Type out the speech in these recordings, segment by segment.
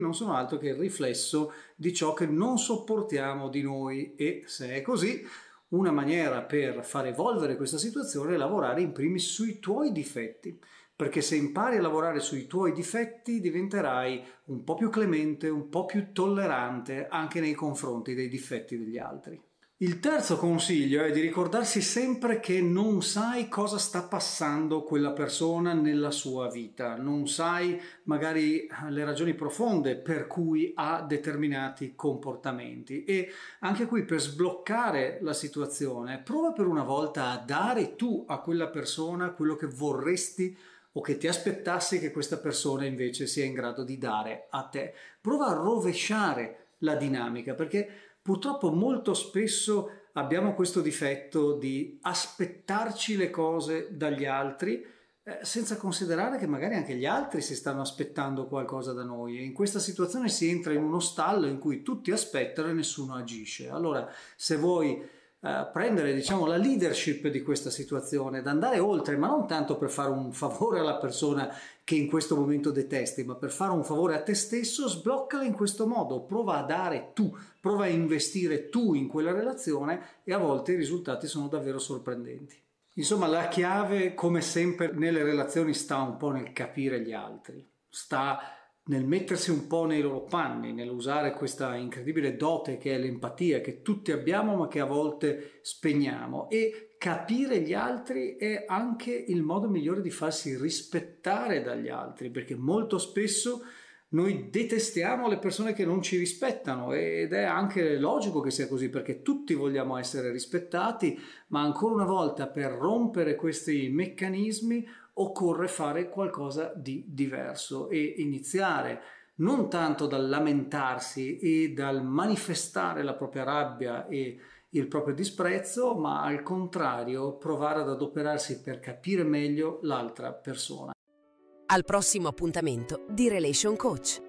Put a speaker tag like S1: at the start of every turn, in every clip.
S1: non sono altro che il riflesso di ciò che non sopportiamo di noi, e se è così, una maniera per far evolvere questa situazione è lavorare in primis sui tuoi difetti, perché se impari a lavorare sui tuoi difetti diventerai un po' più clemente, un po' più tollerante anche nei confronti dei difetti degli altri. Il terzo consiglio è di ricordarsi sempre che non sai cosa sta passando quella persona nella sua vita, non sai magari le ragioni profonde per cui ha determinati comportamenti, e anche qui, per sbloccare la situazione, prova per una volta a dare tu a quella persona quello che vorresti o che ti aspettassi che questa persona invece sia in grado di dare a te. Prova a rovesciare la dinamica, perché purtroppo molto spesso abbiamo questo difetto di aspettarci le cose dagli altri, senza considerare che magari anche gli altri si stanno aspettando qualcosa da noi, e in questa situazione si entra in uno stallo in cui tutti aspettano e nessuno agisce. Allora, se vuoi prendere, diciamo, la leadership di questa situazione ed andare oltre, ma non tanto per fare un favore alla persona che in questo momento detesti, ma per fare un favore a te stesso, sbloccala in questo modo, prova a dare tu, prova a investire tu in quella relazione, e a volte i risultati sono davvero sorprendenti. Insomma, la chiave, come sempre nelle relazioni, sta un po' nel capire gli altri, sta nel mettersi un po' nei loro panni, nell'usare questa incredibile dote che è l'empatia, che tutti abbiamo ma che a volte spegniamo. E capire gli altri è anche il modo migliore di farsi rispettare dagli altri, perché molto spesso noi detestiamo le persone che non ci rispettano, ed è anche logico che sia così, perché tutti vogliamo essere rispettati, ma ancora una volta, per rompere questi meccanismi occorre fare qualcosa di diverso e iniziare non tanto dal lamentarsi e dal manifestare la propria rabbia e il proprio disprezzo, ma al contrario provare ad adoperarsi per capire meglio l'altra persona.
S2: Al prossimo appuntamento di Relation Coach.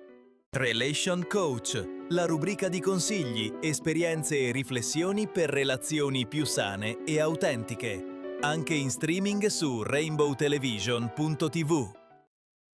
S3: Relation Coach, la rubrica di consigli, esperienze e riflessioni per relazioni più sane e autentiche. Anche in streaming su rainbowtelevision.tv.